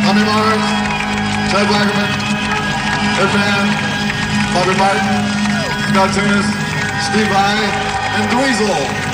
Tommy Mars, Ted Wackerman, Ed Mann, Bobby Martin, Scott Tunis, Steve Vai, and Dweezil.